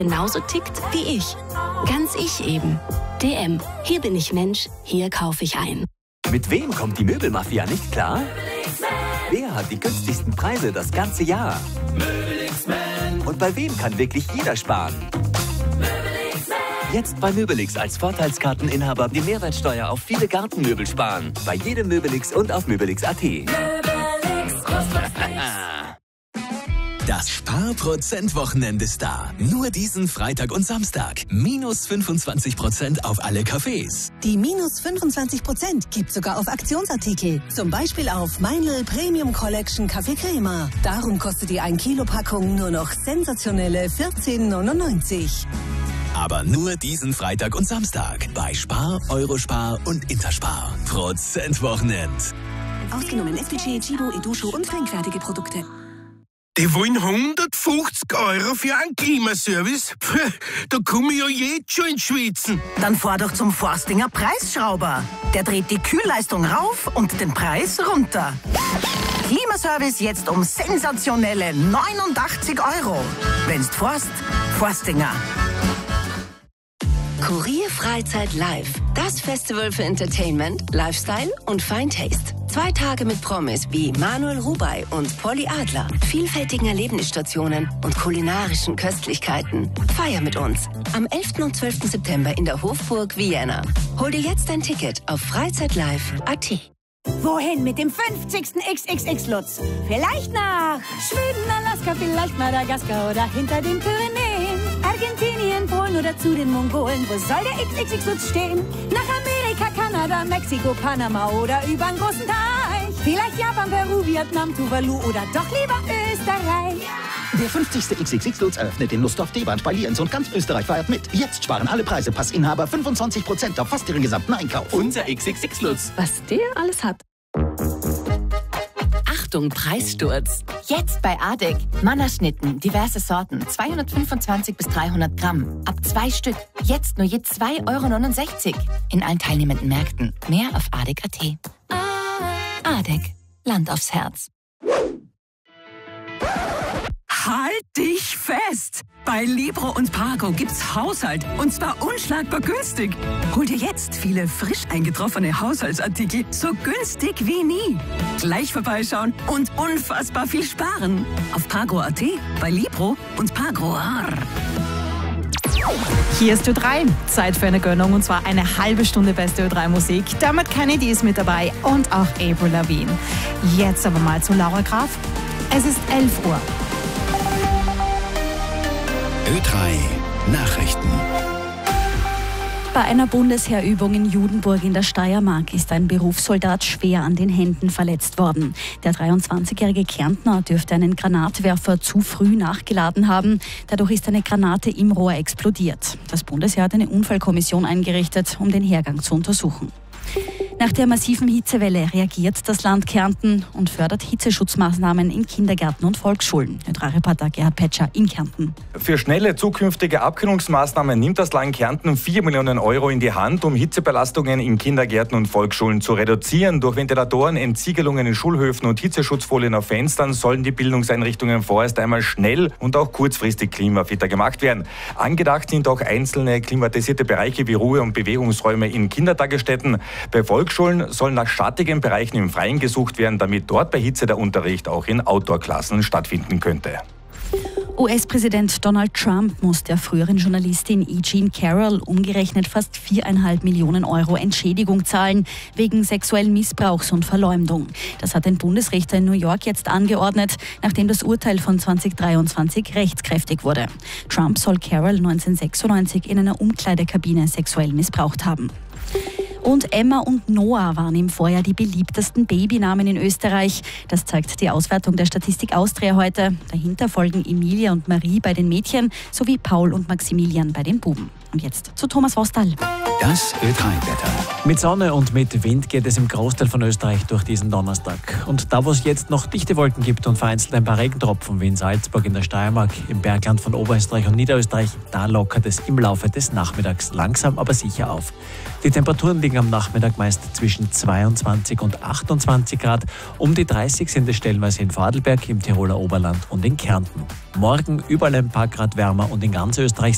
genauso tickt wie ich. Ganz ich eben. DM. Hier bin ich Mensch, hier kaufe ich ein. Mit wem kommt die Möbelmafia nicht klar? Wer hat die günstigsten Preise das ganze Jahr? Und bei wem kann wirklich jeder sparen? Jetzt bei Möbelix als Vorteilskarteninhaber die Mehrwertsteuer auf viele Gartenmöbel sparen. Bei jedem Möbelix und auf Möbelix.at. Das Sparprozent-Wochenende ist da. Nur diesen Freitag und Samstag. Minus 25% auf alle Cafés. Die minus 25% gibt sogar auf Aktionsartikel. Zum Beispiel auf Meinl Premium Collection Kaffee Crema. Darum kostet die 1 Kilo Packung nur noch sensationelle 14,99. Aber nur diesen Freitag und Samstag. Bei Spar, Eurospar und Interspar. Prozentwochenend. Ausgenommen FDG, Chibo, Edusho und trinkfertige Produkte. Die wollen 150 € für einen Klimaservice? Da komme ich ja jetzt schon ins Schwitzen. Dann fahr doch zum Forstinger Preisschrauber. Der dreht die Kühlleistung rauf und den Preis runter. Klimaservice jetzt um sensationelle 89 €. Wenn's fährst, Forstinger. Kurier Freizeit Live. Das Festival für Entertainment, Lifestyle und Fine Taste. 2 Tage mit Promis wie Manuel Rubey und Polly Adler, vielfältigen Erlebnisstationen und kulinarischen Köstlichkeiten. Feier mit uns am 11. und 12. September in der Hofburg Vienna. Hol dir jetzt dein Ticket auf freizeitlive.at. Wohin mit dem 50. XXX-Lutz? Vielleicht nach Schweden, Alaska, vielleicht Madagaskar oder hinter den Pyrenäen. Argentinien, Polen oder zu den Mongolen. Wo soll der XXX-Lutz stehen? Nach Amerika, Kanada, Mexiko, Panama oder übern großen Teich. Vielleicht Japan, Peru, Vietnam, Tuvalu oder doch lieber Österreich. Der 50. XXX-Lutz eröffnet in Nussdorf, Debant, Spalienz und ganz Österreich feiert mit. Jetzt sparen alle Preise, Passinhaber 25% auf fast ihren gesamten Einkauf. Unser XXX-Lutz. Was der alles hat. Achtung, Preissturz. Jetzt bei Adek. Mannerschnitten, diverse Sorten, 225 bis 300 Gramm. Ab 2 Stück. Jetzt nur je 2,69 € in allen teilnehmenden Märkten. Mehr auf adek.at. Adek. Land aufs Herz. Halt dich fest! Bei Libro und Pago gibt's Haushalt und zwar unschlagbar günstig. Hol dir jetzt viele frisch eingetroffene Haushaltsartikel so günstig wie nie. Gleich vorbeischauen und unfassbar viel sparen. Auf Pago.at, bei Libro und Pago. Hier ist Ö3. Zeit für eine Gönnung und zwar eine halbe Stunde beste Ö3-Musik. Damit Kennedy ist mit dabei und auch Avril Lavigne. Jetzt aber mal zu Laura Graf. Es ist 11 Uhr. Ö3 Nachrichten. Bei einer Bundesheerübung in Judenburg in der Steiermark ist ein Berufssoldat schwer an den Händen verletzt worden. Der 23-jährige Kärntner dürfte einen Granatwerfer zu früh nachgeladen haben. Dadurch ist eine Granate im Rohr explodiert. Das Bundesheer hat eine Unfallkommission eingerichtet, um den Hergang zu untersuchen. Nach der massiven Hitzewelle reagiert das Land Kärnten und fördert Hitzeschutzmaßnahmen in Kindergärten und Volksschulen. Ö3-Reporter Gerhard Petscher in Kärnten. Für schnelle zukünftige Abkühlungsmaßnahmen nimmt das Land Kärnten 4 Millionen € in die Hand, um Hitzebelastungen in Kindergärten und Volksschulen zu reduzieren. Durch Ventilatoren, Entsiegelungen in Schulhöfen und Hitzeschutzfolien auf Fenstern sollen die Bildungseinrichtungen vorerst einmal schnell und auch kurzfristig klimafitter gemacht werden. Angedacht sind auch einzelne klimatisierte Bereiche wie Ruhe- und Bewegungsräume in Kindertagesstätten. Bei Volksschulen sollen nach schattigen Bereichen im Freien gesucht werden, damit dort bei Hitze der Unterricht auch in Outdoor-Klassen stattfinden könnte. US-Präsident Donald Trump muss der früheren Journalistin E. Jean Carroll umgerechnet fast 4,5 Millionen € Entschädigung zahlen, wegen sexuellen Missbrauchs und Verleumdung. Das hat ein Bundesrichter in New York jetzt angeordnet, nachdem das Urteil von 2023 rechtskräftig wurde. Trump soll Carroll 1996 in einer Umkleidekabine sexuell missbraucht haben. Und Emma und Noah waren im Vorjahr die beliebtesten Babynamen in Österreich. Das zeigt die Auswertung der Statistik Austria heute. Dahinter folgen Emilia und Marie bei den Mädchen sowie Paul und Maximilian bei den Buben. Und jetzt zu Thomas Vostal. Das Ö3-Wetter. Mit Sonne und mit Wind geht es im Großteil von Österreich durch diesen Donnerstag. Und da, wo es jetzt noch dichte Wolken gibt und vereinzelt ein paar Regentropfen wie in Salzburg, in der Steiermark, im Bergland von Oberösterreich und Niederösterreich, da lockert es im Laufe des Nachmittags langsam, aber sicher auf. Die Temperaturen liegen am Nachmittag meist zwischen 22 und 28 Grad. Um die 30 sind es stellenweise in Vorarlberg, im Tiroler Oberland und in Kärnten. Morgen überall ein paar Grad wärmer und in ganz Österreich